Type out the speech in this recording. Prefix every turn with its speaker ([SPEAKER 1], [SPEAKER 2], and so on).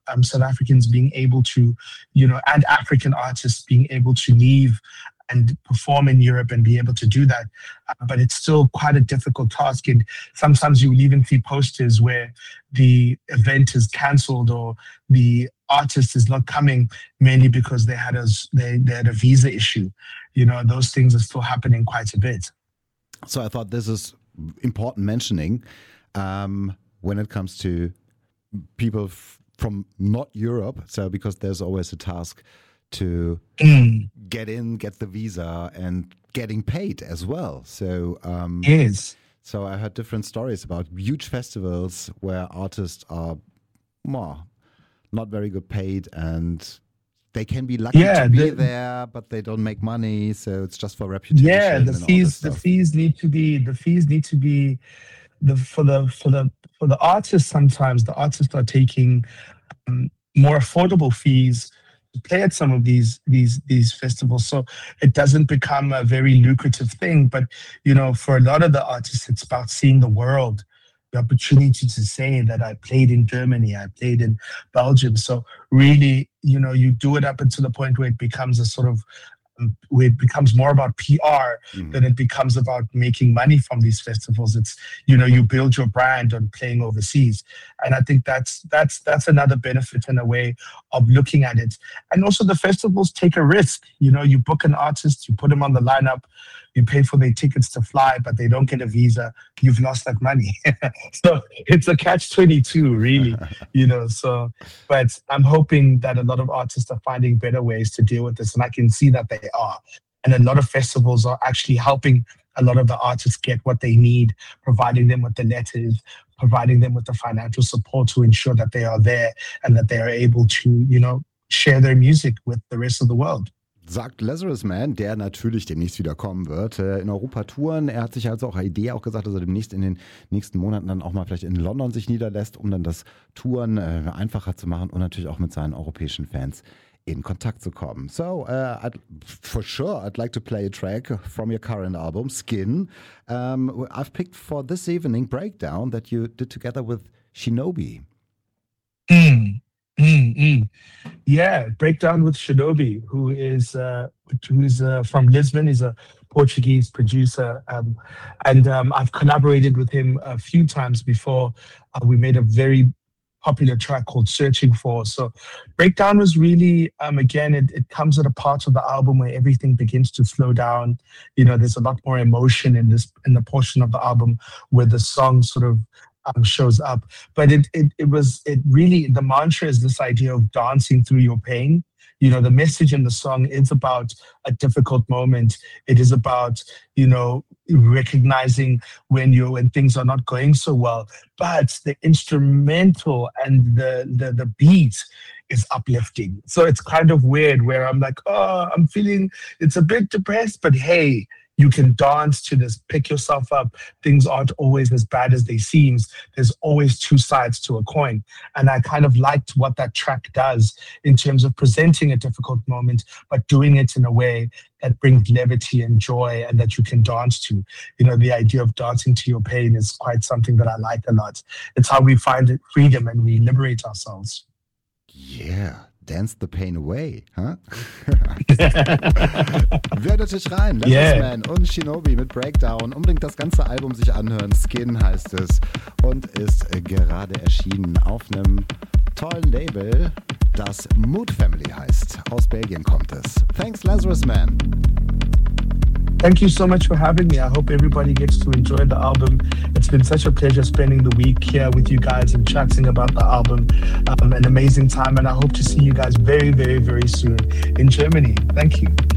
[SPEAKER 1] South Africans being able to, and African artists being able to leave and perform in Europe and be able to do that. But it's still quite a difficult task. And sometimes you will even see posters where the event is cancelled or the artist is not coming mainly because they had a visa issue. Those things are still happening quite a bit.
[SPEAKER 2] So I thought this is important mentioning when it comes to people from not Europe. So because there's always a task to get the visa and getting paid as well. So
[SPEAKER 1] yes.
[SPEAKER 2] So I heard different stories about huge festivals where artists are not very good paid, and they can be lucky to be there, but they don't make money. So it's just for reputation.
[SPEAKER 1] Yeah, the fees need to be for the artists. Sometimes the artists are taking more affordable fees to play at some of these festivals, so it doesn't become a very lucrative thing. But for a lot of the artists, it's about seeing the world, the opportunity to say that I played in Germany, I played in Belgium. So really, you do it up until the point where it becomes a sort of where it becomes more about PR than it becomes about making money from these festivals. It's, you build your brand on playing overseas. And I think that's another benefit in a way of looking at it. And also the festivals take a risk. You book an artist, you put them on the lineup, you pay for their tickets to fly, but they don't get a visa. You've lost that money. So it's a catch-22, really, so, but I'm hoping that a lot of artists are finding better ways to deal with this. And I can see that they are. And a lot of festivals are actually helping a lot of the artists get what they need, providing them with the letters, providing them with the financial support to ensure that they are there and that they are able to, share their music with the rest of the world.
[SPEAKER 2] Sagt Lazarus Man, der natürlich demnächst wieder kommen wird, in Europa touren. Er hat sich also auch eine Idee gesagt, dass er demnächst in den nächsten Monaten dann auch mal vielleicht in London sich niederlässt, um dann das Touren einfacher zu machen und natürlich auch mit seinen europäischen Fans in Kontakt zu kommen. So, for sure, I'd like to play a track from your current album, Skin. I've picked for this evening Breakdown that you did together with Shinobi.
[SPEAKER 1] Yeah, Breakdown with Shinobi, who's from Lisbon. He's a Portuguese producer, and I've collaborated with him a few times before. We made a very popular track called Searching For. So Breakdown was really, again, it comes at a part of the album where everything begins to slow down. There's a lot more emotion in the portion of the album where the song sort of shows up. But it really, the mantra is this idea of dancing through your pain. The message in the song is about a difficult moment. It is about, recognizing when things are not going so well. But the instrumental and the beat is uplifting. So it's kind of weird where I'm like, I'm feeling, it's a bit depressed, but hey, you can dance to this, pick yourself up. Things aren't always as bad as they seem. There's always two sides to a coin. And I kind of liked what that track does in terms of presenting a difficult moment, but doing it in a way that brings levity and joy and that you can dance to. The idea of dancing to your pain is quite something that I like a lot. It's how we find freedom and we liberate ourselves.
[SPEAKER 2] Yeah. Dance the pain away, huh? Hört natürlich rein, Lazarus Man und Shinobi mit Breakdown. Unbedingt das ganze Album sich anhören. Skin heißt es und ist gerade erschienen auf einem tollen Label, das Mood Family heißt. Aus Belgien kommt es. Thanks, Lazarus Man.
[SPEAKER 1] Thank you so much for having me. I hope everybody gets to enjoy the album. It's been such a pleasure spending the week here with you guys and chatting about the album. An amazing time, and I hope to see you guys very, very, very soon in Germany. Thank you.